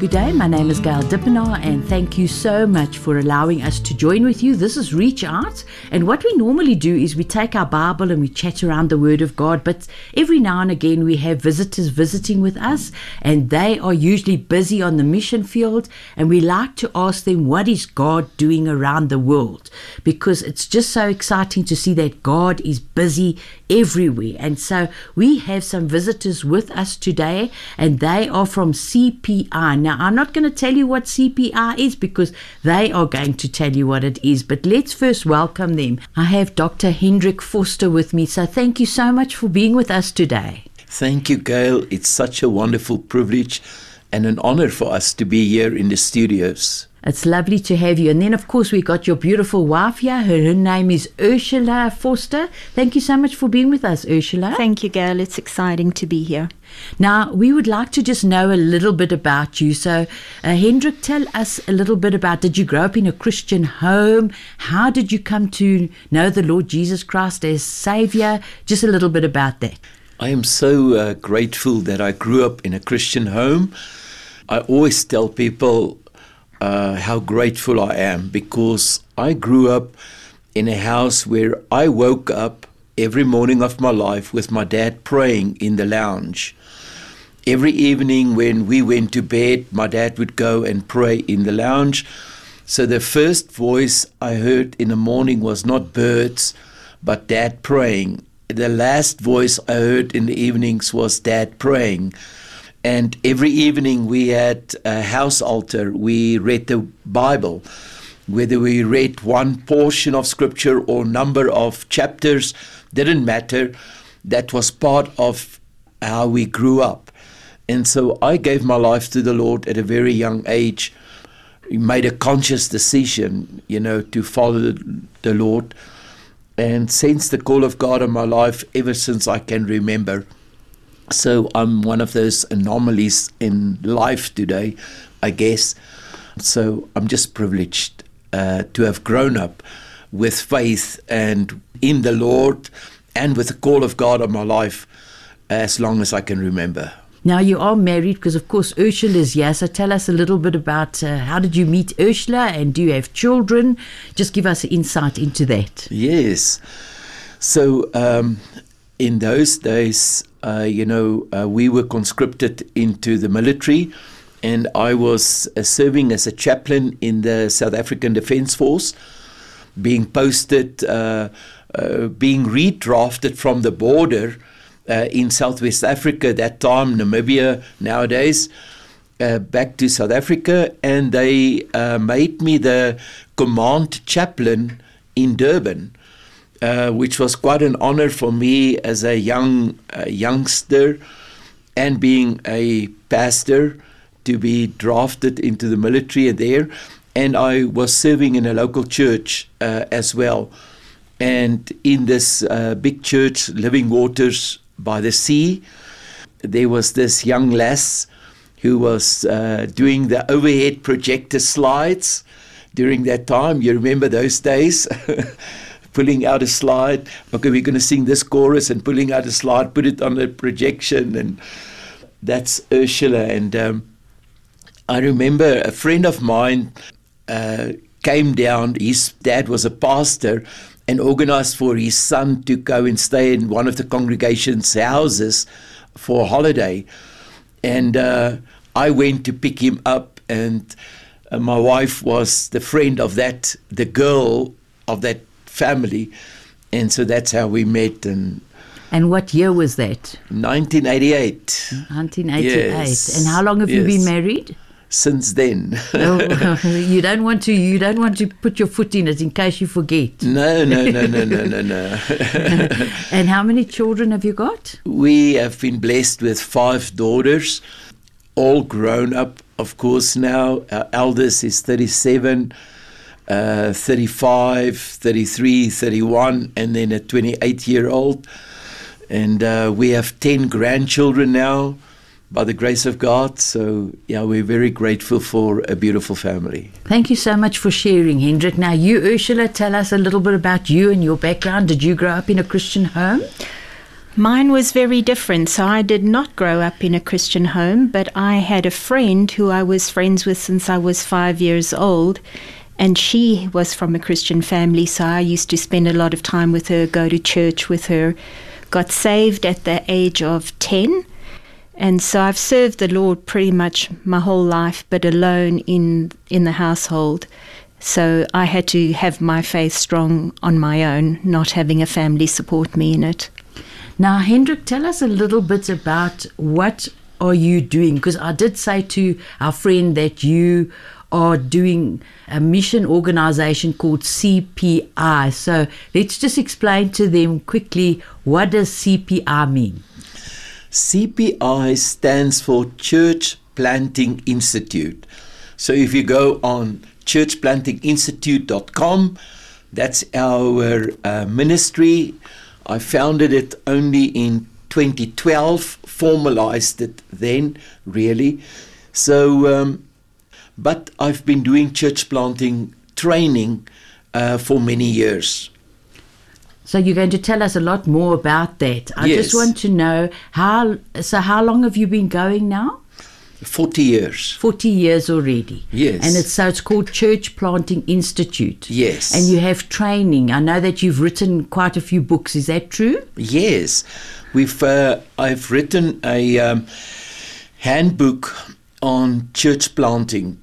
Good day, my name is Gail Dippenaar and thank you so much for allowing us to join with you. This is Reach Out, and what we normally do is we take our Bible and we chat around the Word of God, but every now and again we have visitors visiting with us and they are usually busy on the mission field, and we like to ask them, what is God doing around the world? Because it's just so exciting to see that God is busy everywhere. And so we have some visitors with us today, and they are from CPI. Now, I'm not going to tell you what CPI is because they are going to tell you what it is, but let's first welcome them. I have Dr. Hendrik Foster with me, so thank you so much for being with us today. Thank you, Gail. It's such a wonderful privilege and an honor for us to be here in the studios. It's lovely to have you. And then, of course, we got your beautiful wife here. Her name is Ursula Foster. Thank you so much for being with us, Ursula. Thank you, Gail. It's exciting to be here. Now, we would like to just know a little bit about you. So, Hendrik, tell us a little bit about, did you grow up in a Christian home? How did you come to know the Lord Jesus Christ as Savior? Just a little bit about that. I am so grateful that I grew up in a Christian home. I always tell people how grateful I am, because I grew up in a house where I woke up every morning of my life with my dad praying in the lounge. Every evening when we went to bed, my dad would go and pray in the lounge. So the first voice I heard in the morning was not birds, but Dad praying. The last voice I heard in the evenings was Dad praying. And every evening we had a house altar. We read the Bible. Whether we read one portion of scripture or number of chapters, didn't matter. That was part of how we grew up. And so I gave my life to the Lord at a very young age. I made a conscious decision, to follow the Lord, and sensed the call of God in my life ever since I can remember. So I'm one of those anomalies in life today, I guess. So I'm just privileged to have grown up with faith and in the Lord and with the call of God on my life as long as I can remember. Now, you are married because, of course, Ursula is here. So tell us a little bit about how did you meet Ursula, and do you have children? Just give us insight into that. Yes. So in those days, we were conscripted into the military, and I was serving as a chaplain in the South African Defence Force, being posted, being redrafted from the border in Southwest Africa, that time, Namibia nowadays, back to South Africa, and they made me the command chaplain in Durban, which was quite an honor for me as a youngster and being a pastor to be drafted into the military there. And I was serving in a local church as well. And in this big church, Living Waters by the Sea, there was this young lass who was doing the overhead projector slides during that time. You remember those days? Pulling out a slide. Okay, we're going to sing this chorus, and pulling out a slide, put it on the projection, and that's Ursula. And I remember a friend of mine came down. His dad was a pastor, and organized for his son to go and stay in one of the congregation's houses for a holiday. And I went to pick him up, and my wife was the friend of the girl of that family. And so that's how we met. And what year was that? 1988. 1988. Yes. And how long have you been married? Since then. You don't want to put your foot in it in case you forget. No. And how many children have you got? We have been blessed with 5 daughters, all grown up, of course, now. Our eldest is 37, 35, 33, 31, and then a 28-year-old. And we have 10 grandchildren now, by the grace of God. So, we're very grateful for a beautiful family. Thank you so much for sharing, Hendrik. Now, you, Ursula, tell us a little bit about you and your background. Did you grow up in a Christian home? Mine was very different. So I did not grow up in a Christian home, but I had a friend who I was friends with since I was 5 years old. And she was from a Christian family, so I used to spend a lot of time with her, go to church with her. Got saved at the age of 10. And so I've served the Lord pretty much my whole life, but alone in the household. So I had to have my faith strong on my own, not having a family support me in it. Now, Hendrik, tell us a little bit about what are you doing? Because I did say to our friend that you are doing a mission organization called CPI. So let's just explain to them quickly, what does CPI mean? CPI stands for Church Planting Institute. So if you go on churchplantinginstitute.com, that's our ministry. I founded it only in 2012, formalized it then, really. So, but I've been doing church planting training for many years. So you're going to tell us a lot more about that. I Yes. just want to know, how long have you been going now? 40 years. 40 years already. Yes. And it's called Church Planting Institute. Yes. And you have training. I know that you've written quite a few books. Is that true? Yes. I've written a handbook on church planting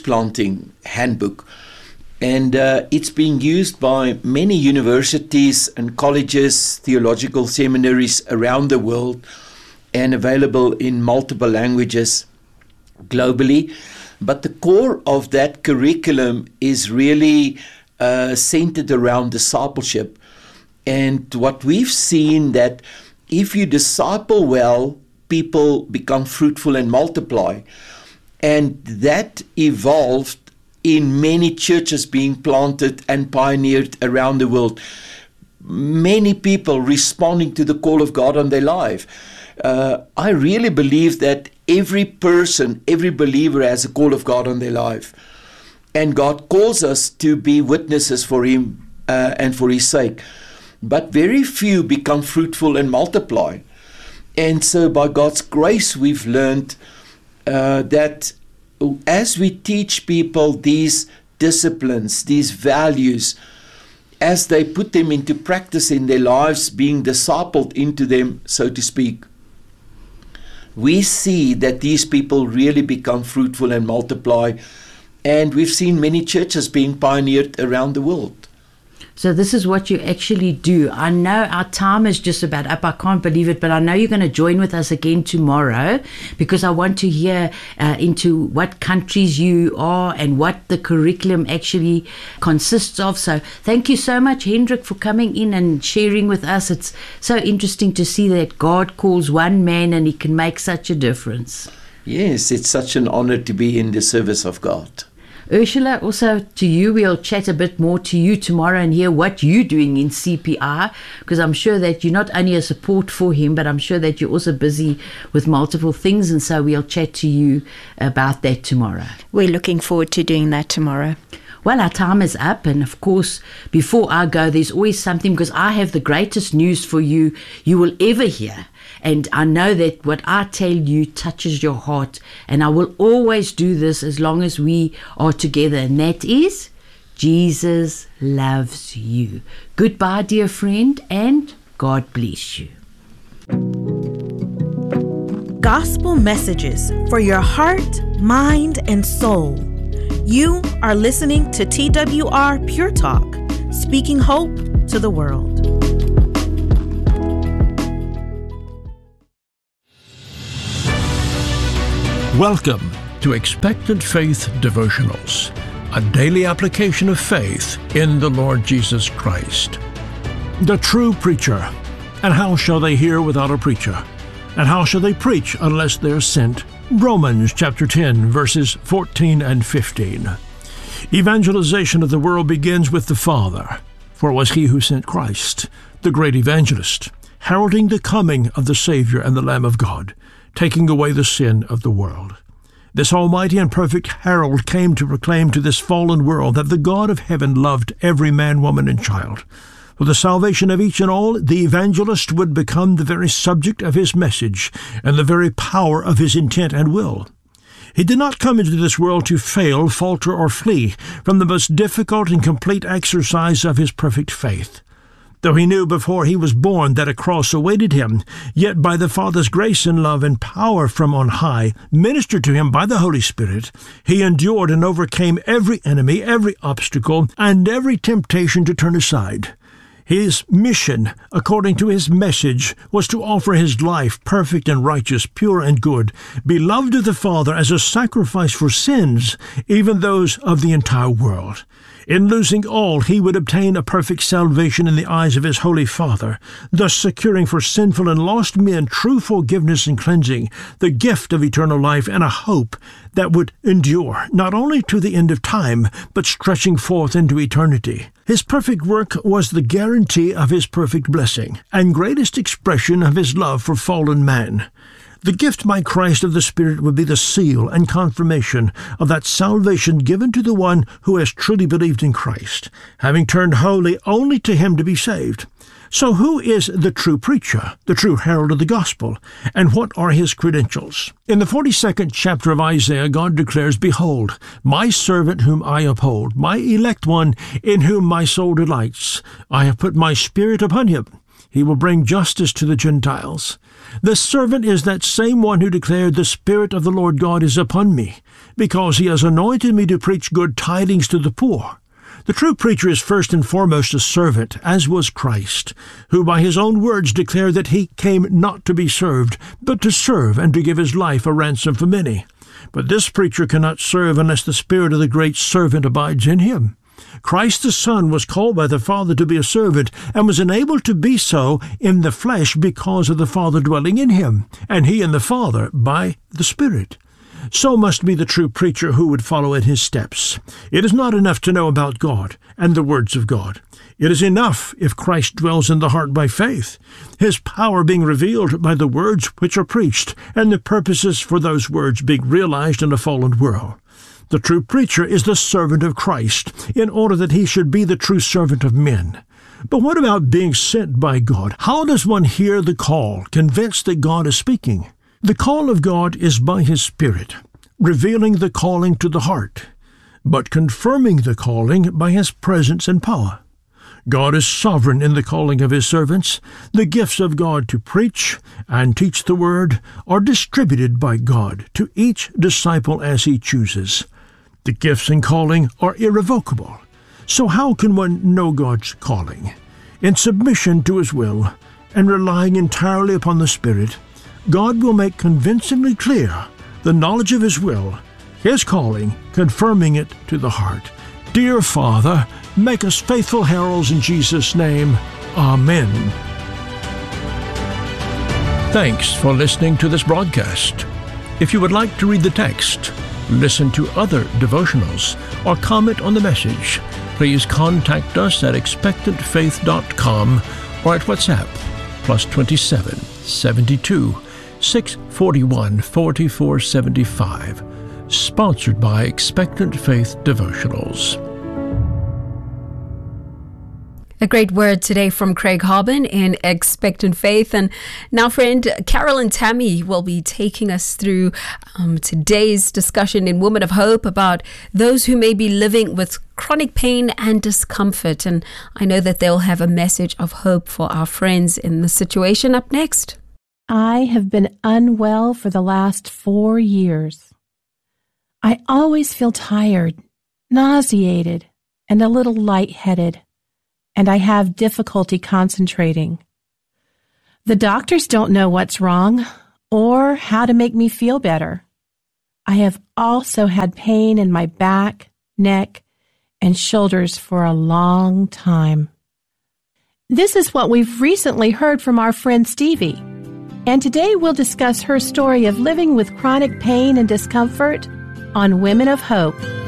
handbook. And it's being used by many universities and colleges, theological seminaries around the world, and available in multiple languages globally. But the core of that curriculum is really centered around discipleship. And what we've seen, that if you disciple well, people become fruitful and multiply. And that evolved in many churches being planted and pioneered around the world. Many people responding to the call of God on their life. I really believe that every person, every believer has a call of God on their life. And God calls us to be witnesses for Him and for His sake. But very few become fruitful and multiply. And so by God's grace, we've learned that as we teach people these disciplines, these values, as they put them into practice in their lives, being discipled into them, so to speak, we see that these people really become fruitful and multiply. And we've seen many churches being pioneered around the world. So this is what you actually do. I know our time is just about up. I can't believe it, but I know you're going to join with us again tomorrow, because I want to hear into what countries you are and what the curriculum actually consists of. So thank you so much, Hendrik, for coming in and sharing with us. It's so interesting to see that God calls one man and He can make such a difference. Yes, it's such an honor to be in the service of God. Ursula, also to you, we'll chat a bit more to you tomorrow and hear what you're doing in CPI, because I'm sure that you're not only a support for him, but I'm sure that you're also busy with multiple things, and so we'll chat to you about that tomorrow. We're looking forward to doing that tomorrow. Well, our time is up, and of course, before I go, there's always something, because I have the greatest news for you will ever hear. And I know that what I tell you touches your heart, and I will always do this as long as we are together, and that is, Jesus loves you. Goodbye, dear friend, and God bless you. Gospel messages for your heart, mind, and soul. You are listening to TWR Pure Talk, speaking hope to the world. Welcome to Expectant Faith Devotionals, a daily application of faith in the Lord Jesus Christ. The true preacher. And how shall they hear without a preacher? And how shall they preach unless they're sent? Romans chapter 10, verses 14 and 15. Evangelization of the world begins with the Father, for it was He who sent Christ, the great evangelist, heralding the coming of the Savior and the Lamb of God, taking away the sin of the world. This almighty and perfect herald came to proclaim to this fallen world that the God of heaven loved every man, woman, and child. For the salvation of each and all, the evangelist would become the very subject of his message and the very power of his intent and will. He did not come into this world to fail, falter, or flee from the most difficult and complete exercise of his perfect faith. Though he knew before he was born that a cross awaited him, yet by the Father's grace and love and power from on high, ministered to him by the Holy Spirit, he endured and overcame every enemy, every obstacle, and every temptation to turn aside. His mission, according to his message, was to offer his life perfect and righteous, pure and good, beloved of the Father as a sacrifice for sins, even those of the entire world. In losing all, he would obtain a perfect salvation in the eyes of his Holy Father, thus securing for sinful and lost men true forgiveness and cleansing, the gift of eternal life, and a hope that would endure, not only to the end of time, but stretching forth into eternity. His perfect work was the guarantee of his perfect blessing, and greatest expression of his love for fallen man. The gift by Christ of the Spirit would be the seal and confirmation of that salvation given to the one who has truly believed in Christ, having turned wholly only to him to be saved. So who is the true preacher, the true herald of the gospel, and what are his credentials? In the 42nd chapter of Isaiah, God declares, "Behold, my servant whom I uphold, my elect one in whom my soul delights. I have put my spirit upon him. He will bring justice to the Gentiles." The servant is that same one who declared, "The Spirit of the Lord God is upon me, because he has anointed me to preach good tidings to the poor." The true preacher is first and foremost a servant, as was Christ, who by his own words declared that he came not to be served, but to serve and to give his life a ransom for many. But this preacher cannot serve unless the spirit of the great servant abides in him. Christ the Son was called by the Father to be a servant, and was enabled to be so in the flesh because of the Father dwelling in him, and he in the Father by the Spirit. So must be the true preacher who would follow in his steps. It is not enough to know about God and the words of God. It is enough if Christ dwells in the heart by faith, his power being revealed by the words which are preached, and the purposes for those words being realized in a fallen world. The true preacher is the servant of Christ, in order that he should be the true servant of men. But what about being sent by God? How does one hear the call, convinced that God is speaking? The call of God is by his Spirit, revealing the calling to the heart, but confirming the calling by his presence and power. God is sovereign in the calling of his servants. The gifts of God to preach and teach the word are distributed by God to each disciple as he chooses. The gifts and calling are irrevocable. So how can one know God's calling? In submission to his will and relying entirely upon the Spirit, God will make convincingly clear the knowledge of his will, his calling, confirming it to the heart. Dear Father, make us faithful heralds in Jesus' name. Amen. Thanks for listening to this broadcast. If you would like to read the text, listen to other devotionals, or comment on the message, please contact us at expectantfaith.com or at WhatsApp +27 72 641 4475. Sponsored by Expectant Faith Devotionals. A great word today from Craig Harbin in Expectant Faith. And now, friend, Carol and Tammy will be taking us through today's discussion in Women of Hope about those who may be living with chronic pain and discomfort. And I know that they'll have a message of hope for our friends in the situation. Up next. I have been unwell for the last 4 years. I always feel tired, nauseated, and a little lightheaded, and I have difficulty concentrating. The doctors don't know what's wrong or how to make me feel better. I have also had pain in my back, neck, and shoulders for a long time. This is what we've recently heard from our friend Stevie, and today we'll discuss her story of living with chronic pain and discomfort on Women of Hope.